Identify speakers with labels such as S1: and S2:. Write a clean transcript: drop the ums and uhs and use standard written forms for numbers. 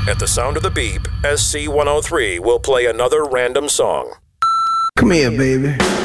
S1: At the sound of the beep, SC103 will play another random song.
S2: Come here, baby.